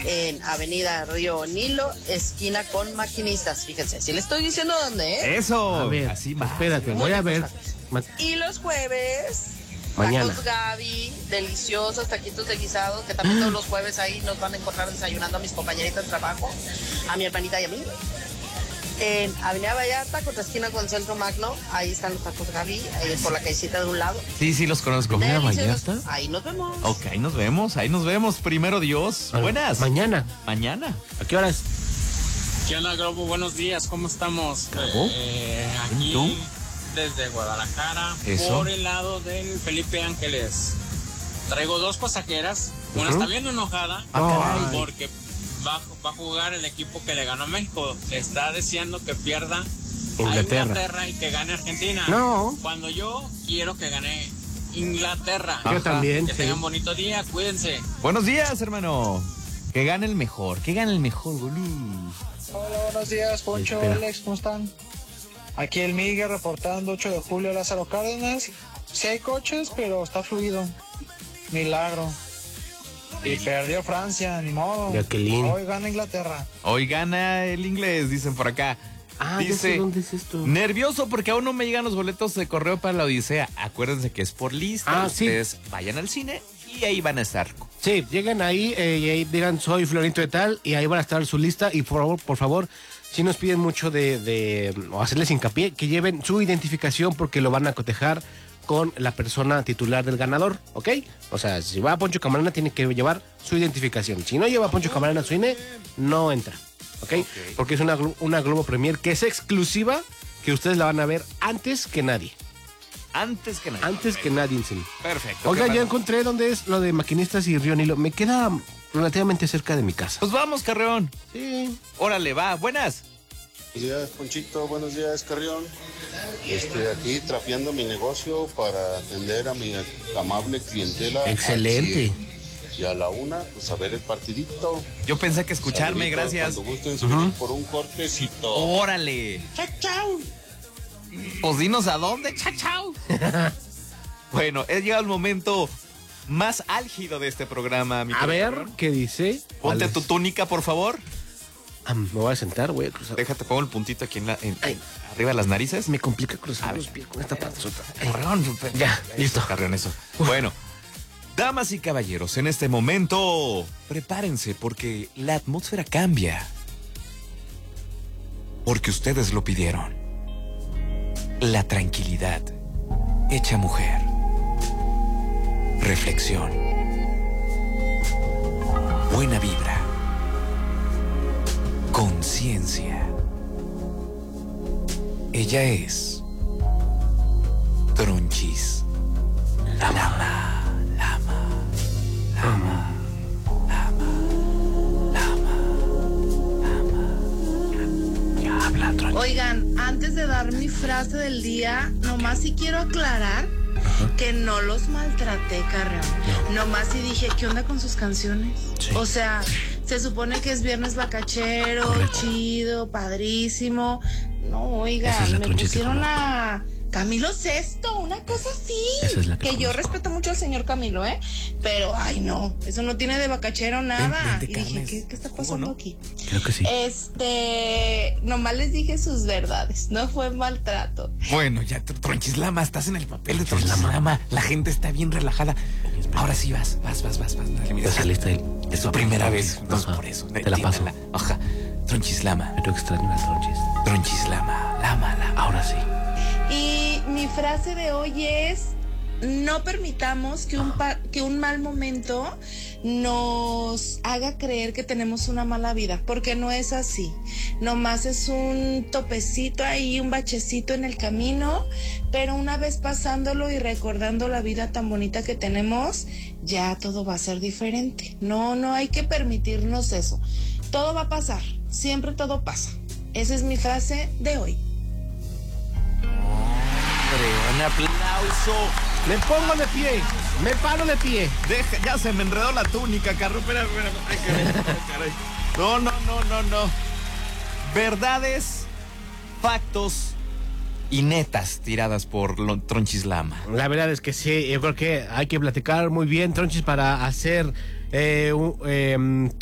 en Avenida Río Nilo, esquina con Maquinistas. Fíjense, si le estoy diciendo dónde, ¿eh? Eso. A ver, así más. espérate, voy a ver. Y los jueves, Mañana. tacos Gaby, deliciosos taquitos de guisado, que también todos los jueves ahí nos van a encontrar desayunando a mis compañeritas de trabajo, a mi hermanita y a mí. En Avenida Vallarta, contra esquina con Centro Magno, ahí están los tacos Gaby, ahí es por la callecita de un lado. Sí, los conozco. ¿Avenida Deliciosos. Vallarta? Ahí nos vemos. Ok, ahí nos vemos. Primero Dios. Buenas. Mañana. Mañana. ¿A qué horas? ¿Qué onda, Globo? Buenos días, ¿cómo estamos? ¿Globo? Aquí ¿Tú? desde Guadalajara, Eso. por el lado del Felipe Ángeles. Traigo 2 pasajeras, una está bien enojada Ah, caray. porque va a jugar el equipo que le ganó a México. Le está deseando que pierda a Inglaterra y que gane Argentina. No. Cuando yo quiero que gane Inglaterra. Yo también. Que tengan un bonito día, cuídense. Buenos días, hermano. Que gane el mejor, boludo. Hola, buenos días, Poncho, Espera. Alex, ¿cómo están? Aquí el Miguel reportando 8 de julio, Lázaro Cárdenas. Sí hay coches, pero está fluido. Milagro. Y perdió Francia, ni modo. Jacqueline. Hoy gana Inglaterra. Hoy gana el inglés, dicen por acá. Ah, ya sé Dice, dónde es esto. nervioso porque aún no me llegan los boletos de correo para la Odisea. Acuérdense que es por lista. Ah, sí. Ustedes vayan al cine y ahí van a estar. Sí, lleguen ahí y ahí digan soy Florito de tal y ahí van a estar en su lista y por favor, si nos piden mucho de o hacerles hincapié que lleven su identificación porque lo van a cotejar con la persona titular del ganador, ¿ok? O sea, si va a Poncho Camarena tiene que llevar su identificación. Si no lleva a Poncho Camarena a su INE, no entra, ¿ok? Porque es una Globo Premier que es exclusiva, que ustedes la van a ver antes que nadie. Antes que nada. Antes que nadie en cine. Perfecto. Oiga, ¿qué ya pasa? encontré dónde es lo de Maquinistas y Río Nilo. Me queda relativamente cerca de mi casa. Pues vamos, Carreón. Sí. Órale, va. Buenas. Buenos días, Ponchito. Buenos días, Carrión. Aquí trapeando mi negocio para atender a mi amable clientela. Excelente. Y a la 1, pues a ver el partidito. Yo pensé que escucharme, Saluditos, gracias. Cuando gusten subir por un cortecito. Órale. Chao, chao. Pues dinos a dónde. Chao, chao. Bueno, he llegado el momento más álgido de este programa, mi A querido ver, Carreón. ¿qué dice? Ponte ¿Cuál tu es? túnica, por favor. Me voy a sentar, güey. Déjate, pongo el puntito aquí Ay. arriba de las narices. Me complica cruzar A los ver. pies con esta panzota. Carreón. Ya, listo. Carreón, eso. Bueno, damas y caballeros, en este momento, prepárense porque la atmósfera cambia. Porque ustedes lo pidieron. La tranquilidad hecha mujer. Reflexión. Buena vibra. Conciencia. Ella es Tronchis Lama. Ya habla, Tronchis. Oigan, antes de dar mi frase del día, nomás sí quiero aclarar que no los maltraté, Carreón. Nomás sí dije, ¿qué onda con sus canciones? Sí. O sea, se supone que es viernes bacachero, Correcto. chido, padrísimo. No, Esa es oigan, la me Tronchis que pusieron conozco. a Camilo Sesto, una cosa así. Esa es la que yo conozco. respeto mucho al señor Camilo, ¿eh? Pero, ay, no, eso no tiene de bacachero nada. vente, Y dije, carnes. ¿qué está ¿Jugo, pasando no? aquí? Creo que sí. Nomás les dije sus verdades, no fue maltrato. Bueno, ya, Tronchis Lama, estás en el papel de Tronchis Lama. La gente está bien relajada. Ahora sí vas. Dale, mira. Ya saliste Es tu primera vez, entonces Ajá. por eso. Te la paso. Entiéndala. Ajá. Tronchis Lama. Pero extraño las Tronchis. Tronchis Lama. Lama. Ahora sí. Y mi frase de hoy es, no permitamos que un mal momento nos haga creer que tenemos una mala vida, porque no es así. Nomás es un topecito ahí, un bachecito en el camino, pero una vez pasándolo y recordando la vida tan bonita que tenemos, ya todo va a ser diferente. No hay que permitirnos eso. Todo va a pasar, siempre todo pasa. Esa es mi frase de hoy. Un aplauso. Me pongo de pie. Me paro de pie. Ya se me enredó la túnica, carro. Espera. Ay, caray. No. Verdades, factos y netas tiradas por Tronchis Lama. La verdad es que sí, yo creo que hay que platicar muy bien, Tronchis, para hacer